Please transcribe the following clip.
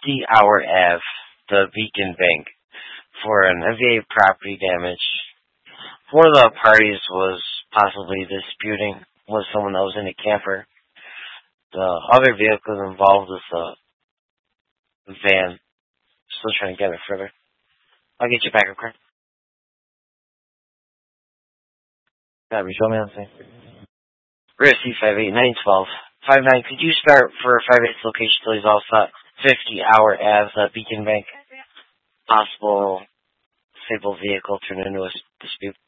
50-hour Ave, the Beacon Bank, for an FVA property damage. One of the parties was possibly disputing with someone that was in a camper. The other vehicles involved is a van. Still trying to get it further. I'll get you back, okay? Got me, show me on the thing. We're at C58912. 59, could you start for 58's location till he's all set? 50-hour Ave, Beacon Bank. Possible disabled vehicle turned into a dispute.